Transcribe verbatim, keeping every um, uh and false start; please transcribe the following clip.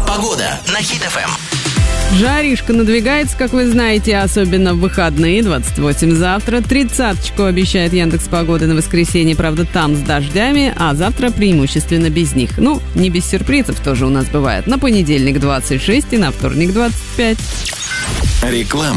Погода на Хит-ФМ. Жаришка надвигается, как вы знаете, особенно в выходные. двадцать восемь завтра. Тридцаточку обещает Яндекс.Погода на воскресенье. Правда, там с дождями, а завтра преимущественно без них. Ну, не без сюрпризов тоже у нас бывает. На понедельник двадцать шесть и на вторник двадцать пять. Реклама.